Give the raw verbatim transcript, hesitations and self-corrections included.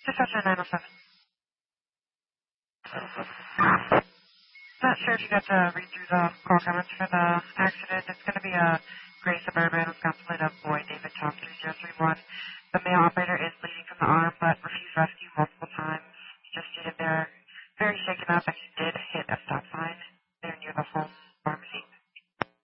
Dispatcher nine oh seven. Not sure if you got to read through the call comments for the accident. It's going to be a gray Suburban, Wisconsin plate of boy David Tom three zero three one. The male operator is bleeding from the arm but refused rescue multiple times. Just stated they're very shaken up and